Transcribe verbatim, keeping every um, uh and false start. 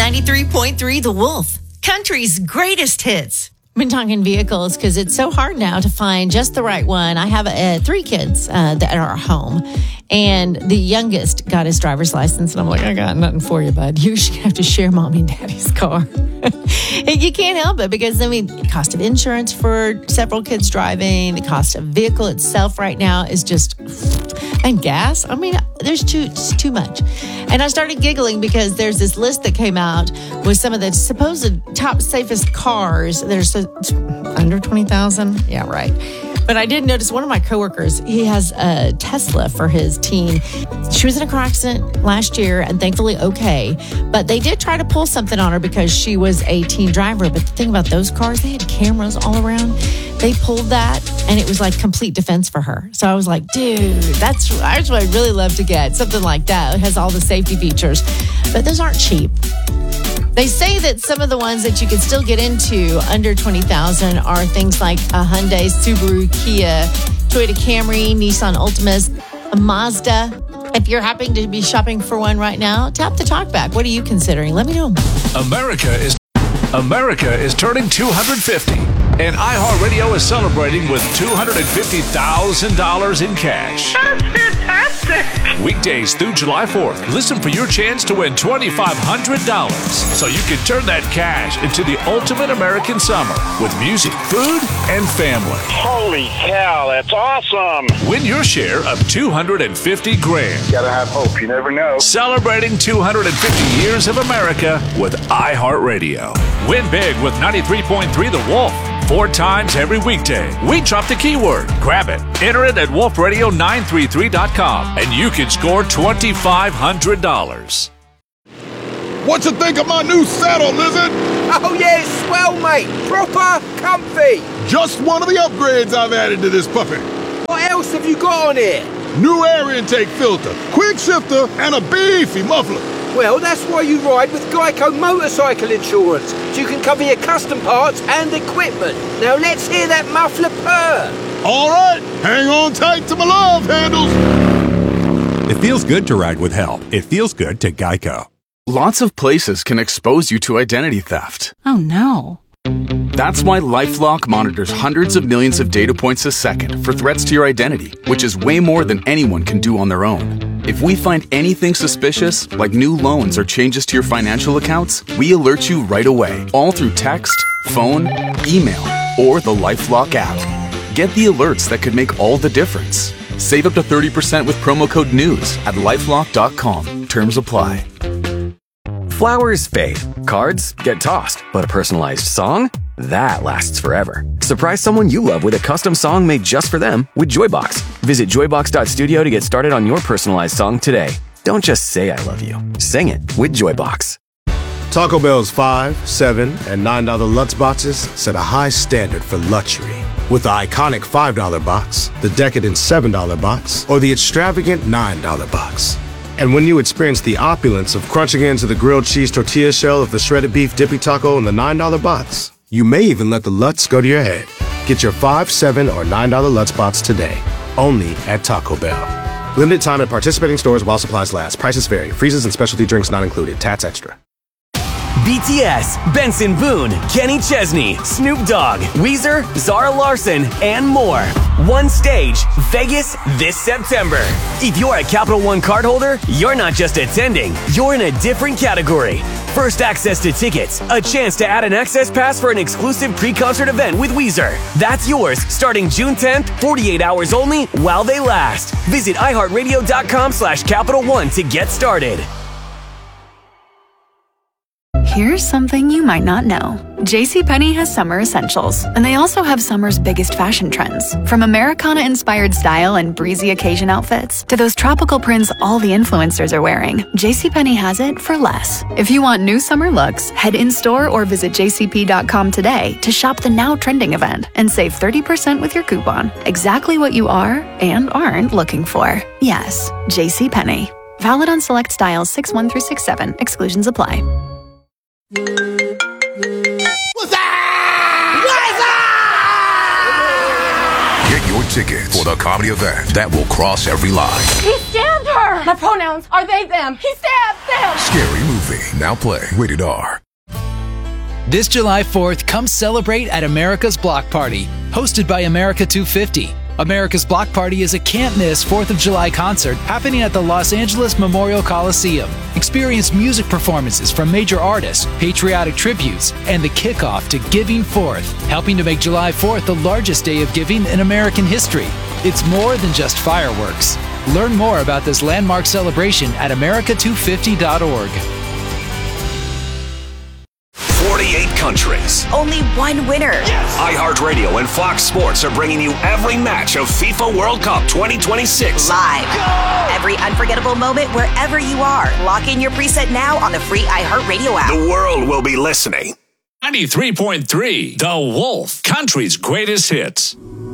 ninety-three point three The Wolf, country's greatest hits. Been talking vehicles because it's so hard now to find just the right one. I have uh, three kids uh, that are home, and the youngest got his driver's license, and I'm like, I got nothing for you, bud. You should have to share mommy and daddy's car. And you can't help it because, I mean, the cost of insurance for several kids driving, the cost of vehicle itself right now is just, and gas. I mean, there's too, it's too much. And I started giggling because there's this list that came out with some of the supposed top safest cars. There's a, under twenty thousand. Yeah, right. But I did notice one of my coworkers, he has a Tesla for his teen. She was in a car accident last year and thankfully okay. But they did try to pull something on her because she was a teen driver. But the thing about those cars, they had cameras all around. They pulled that and it was like complete defense for her. So I was like, dude, that's, that's what I'd really love to get. Something like that. It has all the safety features. But those aren't cheap. They say that some of the ones that you can still get into under twenty thousand are things like a Hyundai, Subaru, Kia, Toyota Camry, Nissan Altima, a Mazda. If you're happening to be shopping for one right now, tap the talkback. What are you considering? Let me know. America is America is turning two hundred fifty, and iHeartRadio is celebrating with two hundred fifty thousand dollars in cash. That's fantastic! Weekdays through July fourth, listen for your chance to win twenty-five hundred dollars so you can turn that cash into the ultimate American summer with music, food, and family. Holy cow, that's awesome! Win your share of two hundred fifty grand. Gotta have hope, you never know. Celebrating two hundred fifty years of America with iHeartRadio. Win big with ninety-three point three The Wolf. Four times every weekday. We drop the keyword. Grab it. Enter it at wolf radio nine three three dot com and you can score twenty-five hundred dollars. What you think of my new saddle, Lizard? Oh yeah, it's swell, mate. Proper comfy. Just one of the upgrades I've added to this puppy. What else have you got on here? New air intake filter, quick shifter, and a beefy muffler. Well, that's why you ride with Geico Motorcycle Insurance, so you can cover your custom parts and equipment. Now let's hear that muffler purr. All right, hang on tight to my love handles. It feels good to ride with help. It feels good to Geico. Lots of places can expose you to identity theft. Oh no. That's why LifeLock monitors hundreds of millions of data points a second for threats to your identity, which is way more than anyone can do on their own. If we find anything suspicious, like new loans or changes to your financial accounts, we alert you right away, all through text, phone, email, or the LifeLock app. Get the alerts that could make all the difference. Save up to thirty percent with promo code NEWS at lifelock dot com. Terms apply. Flowers fade, cards get tossed, but a personalized song? That lasts forever. Surprise someone you love with a custom song made just for them with Joybox. Visit joybox dot studio to get started on your personalized song today. Don't just say I love you. Sing it with Joybox. Taco Bell's five, seven, and nine dollar Lutz boxes set a high standard for luxury. With the iconic five dollar box, the decadent seven dollar box, or the extravagant nine dollar box. And when you experience the opulence of crunching into the grilled cheese tortilla shell of the shredded beef dippy taco in the nine dollar box, you may even let the Lutz go to your head. Get your five, seven, or nine dollar Lutz box today, only at Taco Bell. Limited time at participating stores while supplies last. Prices vary. Freezes and specialty drinks not included. Tats extra. B T S, Benson Boone, Kenny Chesney, Snoop Dogg, Weezer, Zara Larson, and more. One stage, Vegas this September. If you're a Capital One cardholder, you're not just attending, you're in a different category. First access to tickets, a chance to add an access pass for an exclusive pre-concert event with Weezer. That's yours starting June tenth, forty-eight hours only while they last. Visit iHeartRadio dot com slash Capital One to get started. Here's something you might not know. JCPenney has summer essentials, and they also have summer's biggest fashion trends. From Americana-inspired style and breezy occasion outfits to those tropical prints all the influencers are wearing, JCPenney has it for less. If you want new summer looks, head in-store or visit j c p dot com today to shop the now trending event and save thirty percent with your coupon. Exactly what you are and aren't looking for. Yes, JCPenney. Valid on select styles six one through six seven. Exclusions apply. What's that? What's that? Get your tickets for the comedy event that will cross every line. He stabbed her! My pronouns are they, them. He stabbed them. Scary movie. Now play. Rated R. This July fourth, come celebrate at America's Block Party, hosted by America two fifty. America's Block Party is a can't-miss fourth of July concert happening at the Los Angeles Memorial Coliseum. Experience music performances from major artists, patriotic tributes, and the kickoff to Giving Fourth, helping to make July fourth the largest day of giving in American history. It's more than just fireworks. Learn more about this landmark celebration at America two fifty dot org. forty-eight countries. Only one winner. Yes. iHeartRadio and Fox Sports are bringing you every match of FIFA World Cup twenty twenty-six. Live. Go! Every unforgettable moment wherever you are. Lock in your preset now on the free iHeartRadio app. The world will be listening. ninety-three point three The Wolf, country's greatest hits.